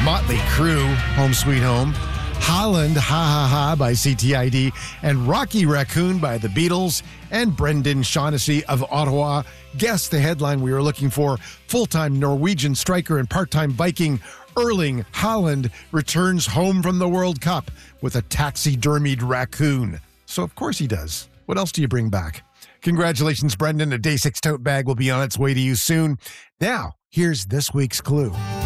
Motley Crue, Home Sweet Home. Holland, Ha Ha Ha by CTID, and Rocky Raccoon by the Beatles, and Brendan Shaughnessy of Ottawa guessed the headline we were looking for. Full-time Norwegian striker and part-time Viking Erling Haaland returns home from the World Cup with a taxidermied raccoon. So of course he does. What else do you bring back? Congratulations, Brendan. A Day 6 tote bag will be on its way to you soon. Now, here's this week's clue.